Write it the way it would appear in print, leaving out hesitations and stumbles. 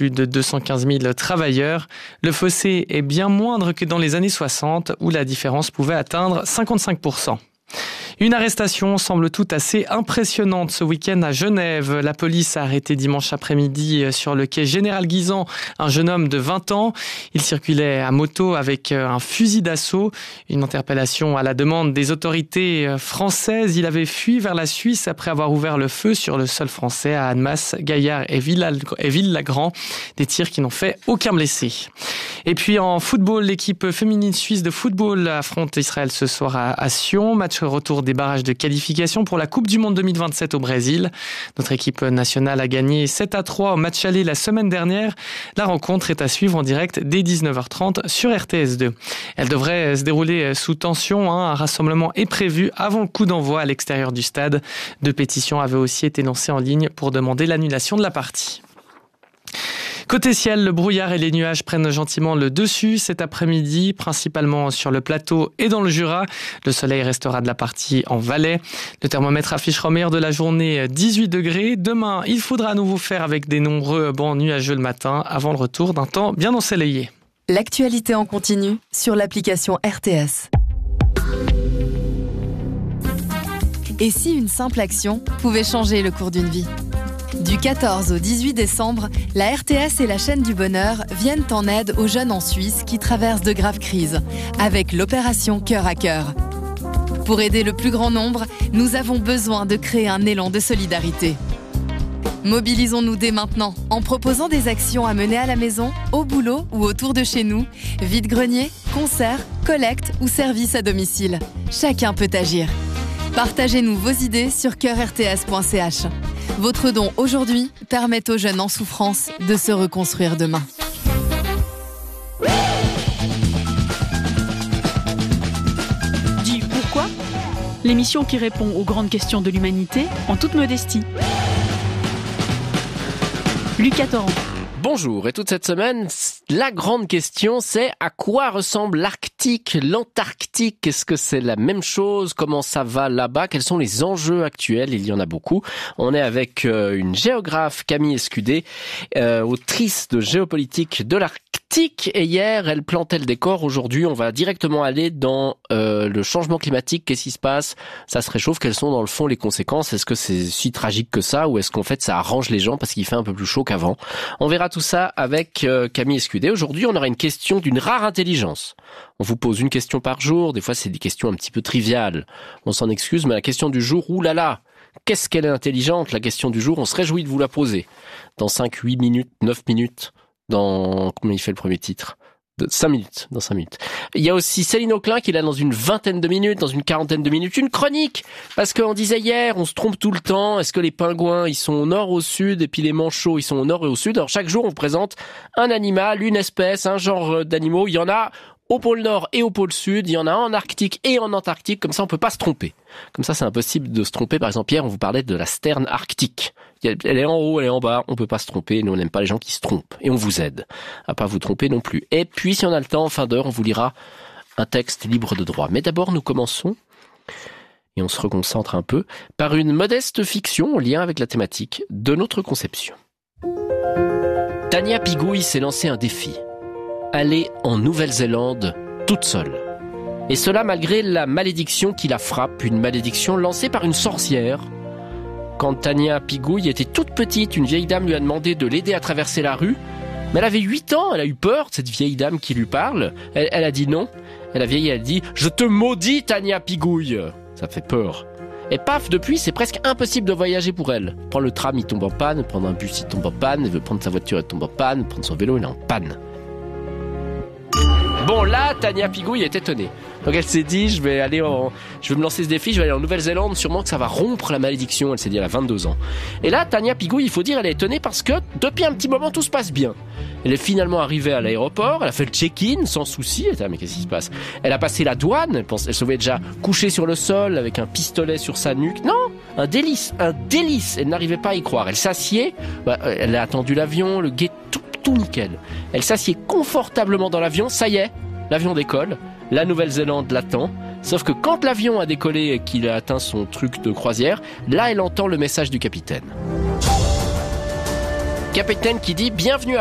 plus de 215 000 travailleurs. Le fossé est bien moindre que dans les années 60 où la différence pouvait atteindre 55%. Une arrestation semble tout assez impressionnante ce week-end à Genève. La police a arrêté dimanche après-midi sur le quai Général Guisan un jeune homme de 20 ans. Il circulait à moto avec un fusil d'assaut. Une interpellation à la demande des autorités françaises. Il avait fui vers la Suisse après avoir ouvert le feu sur le sol français à Annemasse, Gaillard et Ville-Lagrand. Des tirs qui n'ont fait aucun blessé. Et puis en football, l'équipe féminine suisse de football affronte Israël ce soir à Sion. Match retour des barrages de qualification pour la Coupe du Monde 2027 au Brésil. Notre équipe nationale a gagné 7-3 au match aller la semaine dernière. La rencontre est à suivre en direct dès 19h30 sur RTS2. Elle devrait se dérouler sous tension. Un rassemblement est prévu avant le coup d'envoi à l'extérieur du stade. 2 pétitions avaient aussi été lancées en ligne pour demander l'annulation de la partie. Côté ciel, le brouillard et les nuages prennent gentiment le dessus cet après-midi, principalement sur le plateau et dans le Jura. Le soleil restera de la partie en Valais. Le thermomètre affichera au meilleur de la journée 18 degrés. Demain, il faudra à nouveau faire avec des nombreux bancs nuageux le matin avant le retour d'un temps bien ensoleillé. L'actualité en continu sur l'application RTS. Et si une simple action pouvait changer le cours d'une vie ? Du 14 au 18 décembre, la RTS et la chaîne du bonheur viennent en aide aux jeunes en Suisse qui traversent de graves crises, avec l'opération Cœur à Cœur. Pour aider le plus grand nombre, nous avons besoin de créer un élan de solidarité. Mobilisons-nous dès maintenant en proposant des actions à mener à la maison, au boulot ou autour de chez nous, vide-grenier, concerts, collectes ou services à domicile. Chacun peut agir. Partagez-nous vos idées sur coeurrts.ch. Votre don aujourd'hui permet aux jeunes en souffrance de se reconstruire demain. Dis pourquoi ? L'émission qui répond aux grandes questions de l'humanité en toute modestie. Lucas Torrent. Bonjour, et toute cette semaine, la grande question c'est à quoi ressemble l'Arctique, l'Antarctique? Est-ce que c'est la même chose? Comment ça va là-bas? Quels sont les enjeux actuels? Il y en a beaucoup. On est avec une géographe, Camille Escudé, autrice de géopolitique de l'Arctique. Et hier, elle plantait le décor. Aujourd'hui, on va directement aller dans le changement climatique. Qu'est-ce qui se passe? Ça se réchauffe. Quelles sont dans le fond les conséquences? Est-ce que c'est si tragique que ça? Ou est-ce qu'en fait ça arrange les gens parce qu'il fait un peu plus chaud qu'avant? On verra tout ça avec Camille Escudé. Aujourd'hui, on aura une question d'une rare intelligence. On vous pose une question par jour. Des fois, c'est des questions un petit peu triviales. On s'en excuse, mais la question du jour, oulala, qu'est-ce qu'elle est intelligente? La question du jour, on se réjouit de vous la poser. Dans 5, 8 minutes, 9 minutes, dans... Comment il fait le premier titre? 5 minutes, dans 5 minutes. Il y a aussi Céline Auclin qui est là dans une vingtaine de minutes, dans une quarantaine de minutes, une chronique. Parce qu'on disait hier, on se trompe tout le temps. Est-ce que les pingouins, ils sont au nord, au sud, et puis les manchots, ils sont au nord et au sud? Alors chaque jour, on présente un animal, une espèce, un genre d'animaux. Il y en a au pôle Nord et au pôle Sud, il y en a en Arctique et en Antarctique, comme ça on peut pas se tromper. Comme ça c'est impossible de se tromper. Par exemple, hier on vous parlait de la sterne arctique. Elle est en haut, elle est en bas, on peut pas se tromper, nous on n'aime pas les gens qui se trompent. Et on vous aide à pas vous tromper non plus. Et puis si on a le temps, en fin d'heure, on vous lira un texte libre de droit. Mais d'abord nous commençons, et on se reconcentre un peu, par une modeste fiction en lien avec la thématique de notre conception. Tania Pigouille s'est lancé un défi. Aller en Nouvelle-Zélande toute seule. Et cela malgré la malédiction qui la frappe, une malédiction lancée par une sorcière. Quand Tania Pigouille était toute petite, une vieille dame lui a demandé de l'aider à traverser la rue. Mais elle avait 8 ans, elle a eu peur, cette vieille dame qui lui parle. Elle a dit non. Et la vieille, elle dit « Je te maudis, Tania Pigouille !» Ça fait peur. Et paf, depuis, c'est presque impossible de voyager pour elle. Prendre le tram, il tombe en panne. Prendre un bus, il tombe en panne. Elle veut prendre sa voiture, elle tombe en panne. Prendre son vélo, il est en panne. Bon, là, Tania Pigouille est étonnée. Donc elle s'est dit, je vais me lancer ce défi, je vais aller en Nouvelle-Zélande, sûrement que ça va rompre la malédiction. Elle s'est dit, elle a 22 ans. Et là, Tania Pigouille, il faut dire, elle est étonnée parce que depuis un petit moment, tout se passe bien. Elle est finalement arrivée à l'aéroport, elle a fait le check-in sans souci. Elle était, mais qu'est-ce qui se passe? Elle a passé la douane, elle se voyait déjà couchée sur le sol avec un pistolet sur sa nuque. Non, un délice. Elle n'arrivait pas à y croire. Elle s'assied, elle a attendu l'avion, le gate, tout nickel. Elle s'assied confortablement dans l'avion, ça y est, l'avion décolle, la Nouvelle-Zélande l'attend, sauf que quand l'avion a décollé et qu'il a atteint son truc de croisière, là elle entend le message du capitaine. Capitaine qui dit « Bienvenue à